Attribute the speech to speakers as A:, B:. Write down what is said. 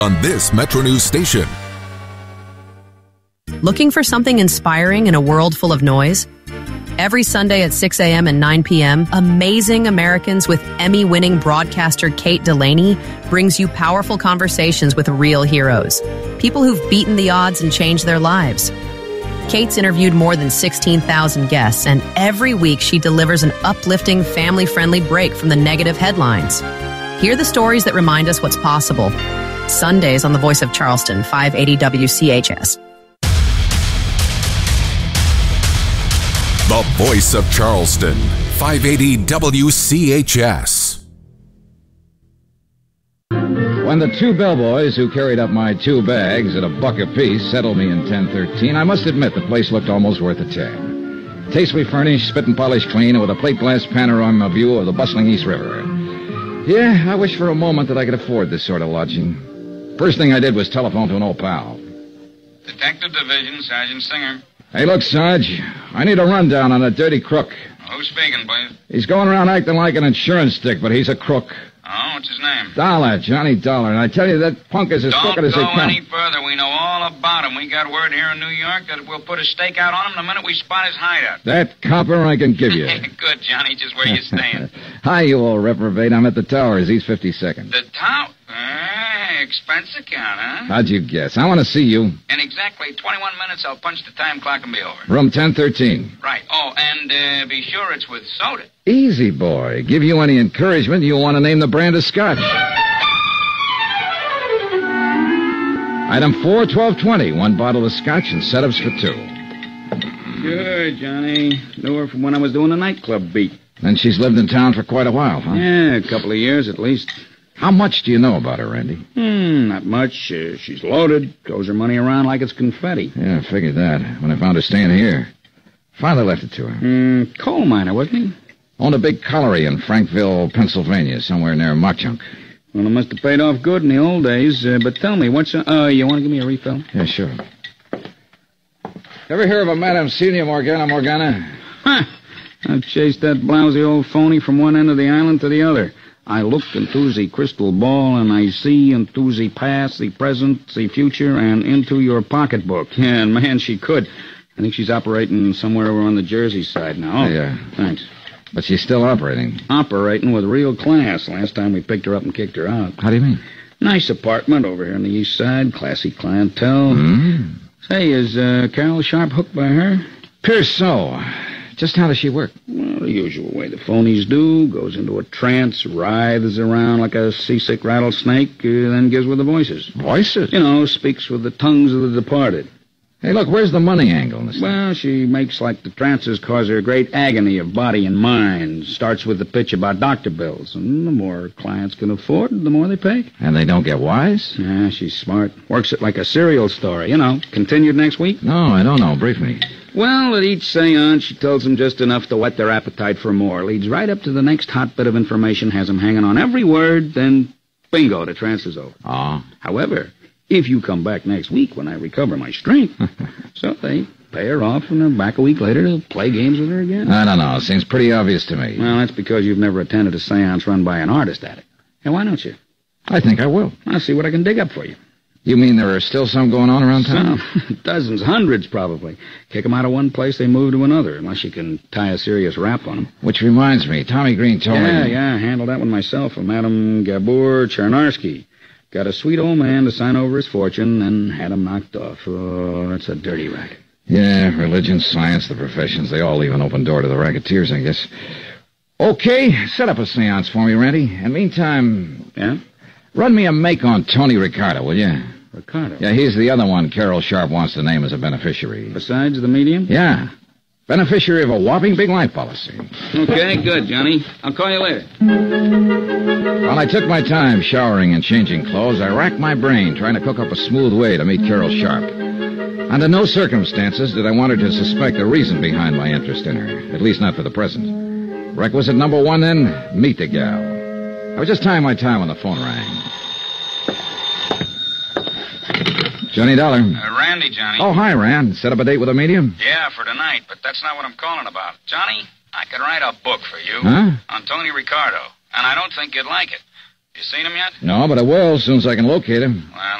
A: on this Metro News station.
B: Looking for something inspiring in a world full of noise? Every Sunday at 6 a.m. and 9 p.m., Amazing Americans with Emmy-winning broadcaster Kate Delaney brings you powerful conversations with real heroes, people who've beaten the odds and changed their lives. Kate's interviewed more than 16,000 guests, and every week she delivers an uplifting, family-friendly break from the negative headlines. Hear the stories that remind us what's possible. Sundays on The Voice of Charleston, 580 WCHS.
A: The Voice of Charleston, 580 WCHS.
C: When the two bellboys who carried up my 2 bags at $1 apiece settled me in 1013, I must admit the place looked almost worth a tab. Tastefully furnished, spit and polished clean, and with a plate glass panorama view of the bustling East River. Yeah, I wish for a moment that I could afford this sort of lodging. First thing I did was telephone to an old pal.
D: Detective Division, Sergeant Singer.
C: Hey, look, Sarge, I need a rundown on a dirty crook.
D: Who's speaking, please?
C: He's going around acting like an insurance dick, but he's a crook.
D: Oh, what's his name?
C: Dollar, Johnny Dollar. And I tell you, that punk is as crooked as they
D: Don't
C: come.
D: go any further. We know all about him. We got word here in New York that we'll put a stakeout on him the minute we spot his hideout.
C: That copper I can give you.
D: Good, Johnny. Just where you staying?
C: Hi, you old reprobate. I'm at the Towers, East 52nd.
D: The tower? Expense account, huh?
C: How'd you guess? I want to see you.
D: In exactly 21 minutes, I'll punch the time clock and be over.
C: Room 1013.
D: Right. Oh, and be sure it's with soda.
C: Easy, boy. Give you any encouragement, you'll want to name the brand of scotch. Item 4, 1220. 1 bottle of scotch and setups for 2.
E: Sure, Johnny. Knew her from when I was doing the nightclub beat.
C: And she's lived in town for quite a while, huh?
E: Yeah, a couple of years at least.
C: How much do you know about her, Randy?
E: Not much. She's loaded. Throws her money around like it's confetti.
C: Yeah, I figured that when I found her staying here. Father left it to her.
E: Coal miner, wasn't he?
C: Owned a big colliery in Frankville, Pennsylvania, somewhere near Mockchunk.
E: Well, it must have paid off good in the old days. But tell me, what's... you want to give me a refill?
C: Yeah, sure. Ever hear of a Madame Celia Morgana?
E: Huh. I've chased that blousy old phony from one end of the island to the other. I look into the crystal ball, and I see into the past, the present, the future, and into your pocketbook. Yeah, and man, she could. I think she's operating somewhere over on the Jersey side now.
C: Yeah.
E: Thanks.
C: But she's still operating.
E: Operating with real class. Last time we picked her up and kicked her out.
C: How do you mean?
E: Nice apartment over here on the east side. Classy clientele. Say, is Carol Sharp hooked by her?
C: Appears so. Just how does she work?
E: Well, the usual way the phonies do. Goes into a trance, writhes around like a seasick rattlesnake, then gives with the voices.
C: Voices?
E: You know, speaks with the tongues of the departed.
C: Hey, look, where's the money angle in this thing?
E: Well, she makes like the trances cause her great agony of body and mind. Starts with the pitch about doctor bills. And the more clients can afford, the more they pay.
C: And they don't get wise?
E: Yeah, she's smart. Works it like a serial story. You know, continued next week?
C: No, I don't know. Brief me.
E: Well, at each seance, she tells them just enough to whet their appetite for more. Leads right up to the next hot bit of information, has them hanging on every word, then bingo, the trance is over.
C: Oh.
E: However, if you come back next week when I recover my strength, so they pay her off and they're back a week later to play games with her again.
C: I don't know. It seems pretty obvious to me.
E: Well, that's because you've never attended a seance run by an artist at it. Hey, why don't you?
C: I think I will.
E: I'll see what I can dig up for you.
C: You mean there are still some going on around town?
E: Some. Dozens, hundreds, probably. Kick them out of one place, they move to another, unless you can tie a serious rap on them.
C: Which reminds me, Tommy Green told me...
E: Yeah, handled that one myself, from Madame Gabor Chernarsky. Got a sweet old man to sign over his fortune, then had him knocked off. Oh, that's a dirty racket.
C: Yeah, religion, science, the professions, they all leave an open door to the racketeers, I guess. Okay, set up a seance for me, Randy. And meantime...
E: Yeah?
C: Run me a make on Tony Ricardo, will you?
E: Ricardo?
C: Yeah, he's the other one Carol Sharp wants to name as a beneficiary.
E: Besides the medium?
C: Yeah. Beneficiary of a whopping big life policy.
E: Okay, good, Johnny. I'll call you later.
C: While I took my time showering and changing clothes, I racked my brain trying to cook up a smooth way to meet Carol Sharp. Under no circumstances did I want her to suspect the reason behind my interest in her, at least not for the present. Requisite number 1, then, meet the gal. I was just tying my tie when the phone rang. Johnny Dollar.
D: Randy, Johnny.
C: Oh, hi, Rand. Set up a date with a medium?
D: Yeah, for tonight, but that's not what I'm calling about. Johnny, I could write a book for you.
C: Huh?
D: On Tony Ricardo, and I don't think you'd like it. You seen him yet?
C: No, but I will as soon as I can locate him.
D: Well,